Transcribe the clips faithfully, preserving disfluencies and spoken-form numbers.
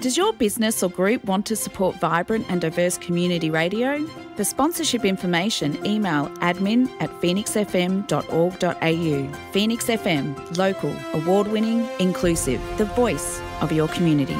Does your business or group want to support vibrant and diverse community radio? For sponsorship information, email admin at phoenix f m dot org dot a u. Phoenix F M, local, award-winning, inclusive, the voice of your community.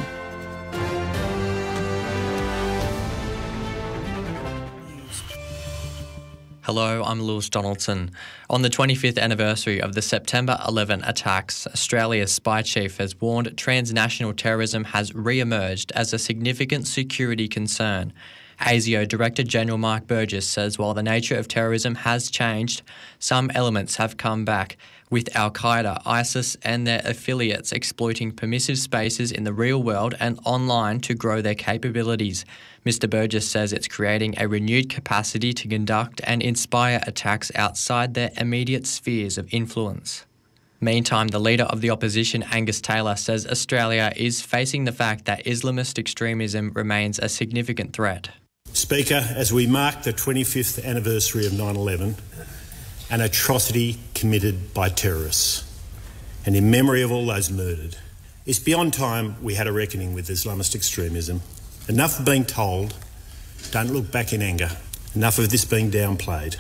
Hello, I'm Lewis Donaldson. On the twenty-fifth anniversary of the September eleventh attacks, Australia's spy chief has warned transnational terrorism has re-emerged as a significant security concern. ASIO Director General Mark Burgess says while the nature of terrorism has changed, some elements have come back, with Al-Qaeda, ISIS and their affiliates exploiting permissive spaces in the real world and online to grow their capabilities. Mister Burgess says it's creating a renewed capacity to conduct and inspire attacks outside their immediate spheres of influence. Meantime, the leader of the opposition, Angus Taylor, says Australia is facing the fact that Islamist extremism remains a significant threat. Speaker, as we mark the twenty-fifth anniversary of nine eleven, an atrocity committed by terrorists, and in memory of all those murdered, it's beyond time we had a reckoning with Islamist extremism. Enough of being told, don't look back in anger. Enough of this being downplayed.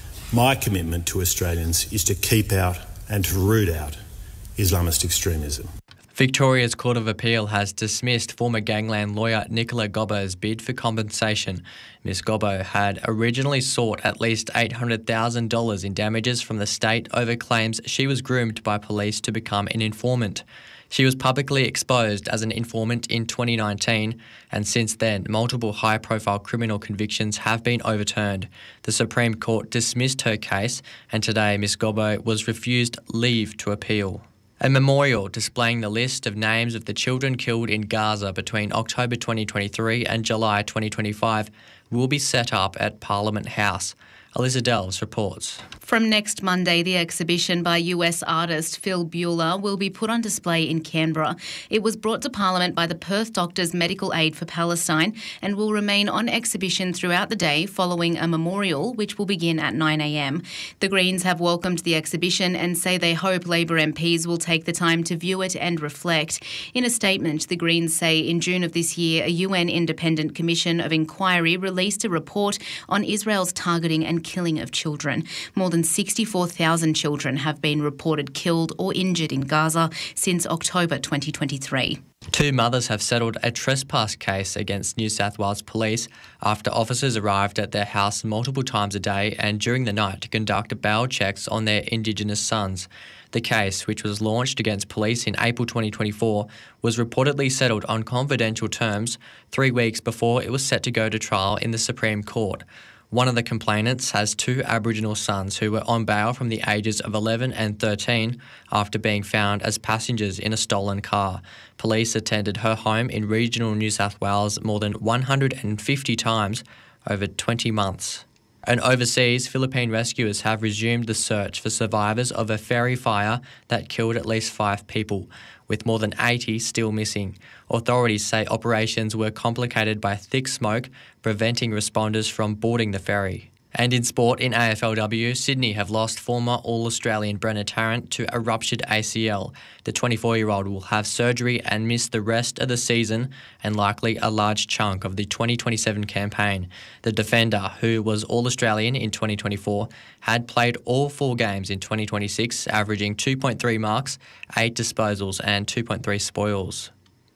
My commitment to Australians is to keep out and to root out Islamist extremism. Victoria's Court of Appeal has dismissed former gangland lawyer Nicola Gobbo's bid for compensation. Miss Gobbo had originally sought at least eight hundred thousand dollars in damages from the state over claims she was groomed by police to become an informant. She was publicly exposed as an informant in twenty nineteen, and since then, multiple high-profile criminal convictions have been overturned. The Supreme Court dismissed her case, and today Miss Gobbo was refused leave to appeal. A memorial displaying the list of names of the children killed in Gaza between October twenty twenty-three and July twenty twenty-five will be set up at Parliament House. Alyssa Delves reports. From next Monday, the exhibition by U S artist Phil Buehler will be put on display in Canberra. It was brought to Parliament by the Perth Doctors Medical Aid for Palestine and will remain on exhibition throughout the day following a memorial which will begin at nine a m. The Greens have welcomed the exhibition and say they hope Labor M Ps will take the time to view it and reflect. In a statement, the Greens say in June of this year, a U N independent commission of inquiry released a report on Israel's targeting and killing of children. More than sixty-four thousand children have been reported killed or injured in Gaza since October twenty twenty-three. Two mothers have settled a trespass case against New South Wales Police after officers arrived at their house multiple times a day and during the night to conduct bail checks on their Indigenous sons. The case, which was launched against police in April twenty twenty-four, was reportedly settled on confidential terms three weeks before it was set to go to trial in the Supreme Court. One of the complainants has two Aboriginal sons who were on bail from the ages of eleven and thirteen after being found as passengers in a stolen car. Police attended her home in regional New South Wales more than one hundred fifty times over twenty months. And overseas, Philippine rescuers have resumed the search for survivors of a ferry fire that killed at least five people, with more than eighty still missing. Authorities say operations were complicated by thick smoke, preventing responders from boarding the ferry. And in sport, in A F L W, Sydney have lost former All-Australian Brenna Tarrant to a ruptured A C L. The twenty-four-year-old will have surgery and miss the rest of the season and likely a large chunk of the twenty twenty-seven campaign. The defender, who was All-Australian in twenty twenty-four, had played all four games in twenty twenty-six, averaging two point three marks, eight disposals and two point three spoils.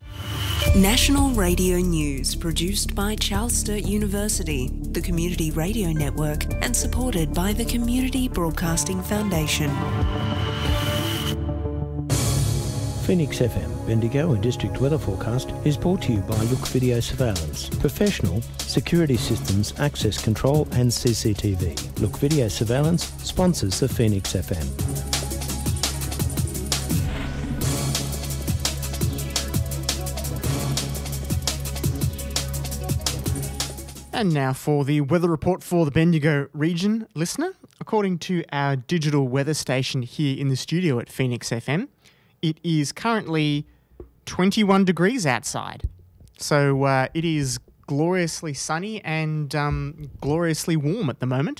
National Radio News, produced by Charles Sturt University, the Community Radio Network, and supported by the Community Broadcasting Foundation. Phoenix F M, Bendigo and District Weather Forecast is brought to you by Look Video Surveillance. Professional security systems, access control and C C T V. Look Video Surveillance sponsors the Phoenix F M. And now for the weather report for the Bendigo region listener. According to our digital weather station here in the studio at Phoenix F M, it is currently twenty-one degrees outside. So uh, it is gloriously sunny and um, gloriously warm at the moment.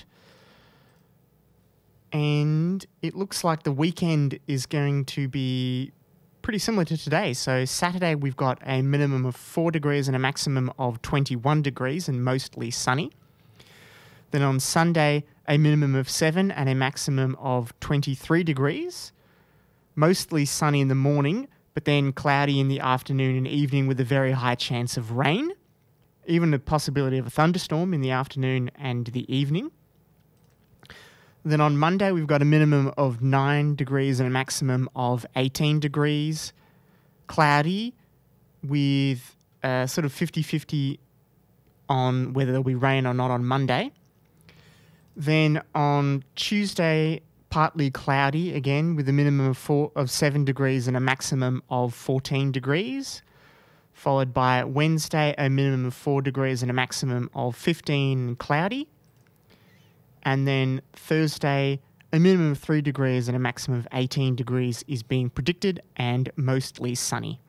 And it looks like the weekend is going to be pretty similar to today. So Saturday we've got a minimum of four degrees and a maximum of twenty-one degrees and mostly sunny. Then on Sunday, a minimum of seven and a maximum of twenty-three degrees. Mostly sunny in the morning, but then cloudy in the afternoon and evening with a very high chance of rain. Even the possibility of a thunderstorm in the afternoon and the evening. Then on Monday, we've got a minimum of nine degrees and a maximum of eighteen degrees. Cloudy with uh, sort of fifty-fifty on whether there'll be rain or not on Monday. Then on Tuesday, partly cloudy again with a minimum of four of seven degrees and a maximum of fourteen degrees. Followed by Wednesday, a minimum of four degrees and a maximum of fifteen, cloudy. And then Thursday, a minimum of three degrees and a maximum of eighteen degrees is being predicted and mostly sunny.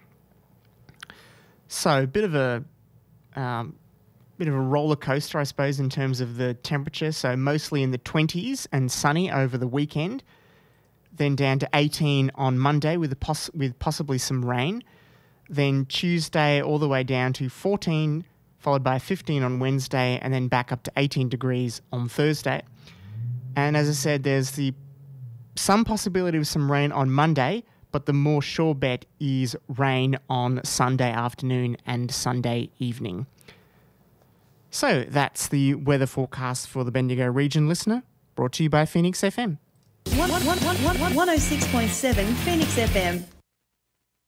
So a bit of a um, bit of a roller coaster, I suppose, in terms of the temperature. So mostly in the twenties and sunny over the weekend. Then down to eighteen on Monday with a poss- with possibly some rain. Then Tuesday all the way down to fourteen, followed by fifteen on Wednesday, and then back up to eighteen degrees on Thursday. And as I said, there's the some possibility of some rain on Monday, but the more sure bet is rain on Sunday afternoon and Sunday evening. So that's the weather forecast for the Bendigo region, listener, brought to you by Phoenix F M. one oh six point seven Phoenix F M.